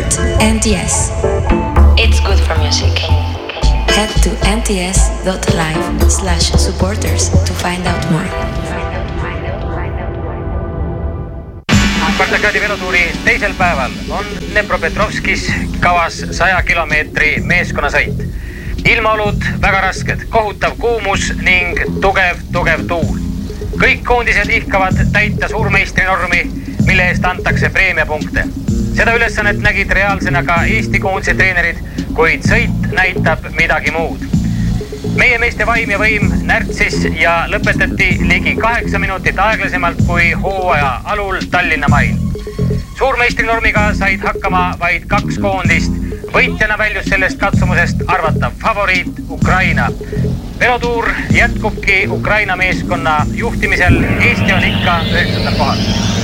support NTS. It's good for music. Head to nts.live/supporters to find out more. Spartakiadi velotuuri teisel päeval on Dnepropetrovskis kavas 100 kilomeetri meeskonnasõit. Ilmaolud väga rasked, kohutav kuumus ning tugev tuul. Kõik koondised ihkavad täita suurmeistri normi, mille eest antakse preemiapunkte. Seda ülesannet nägid reaalsena ka Eesti koondise treenerid, kuid sõit näitab midagi muud. Meie meeste vaim ja võim närtsis ja lõpetati ligi 8 minutit aeglasemalt kui hooaja alul Tallinna mail. Suurmeistri normiga said hakkama vaid 2 koondist. Võitjana väljus sellest katsumusest arvatav favoriit Ukraina. Velotuur jätkubki Ukraina meeskonna juhtimisel. Eesti on ikka 9. kohal.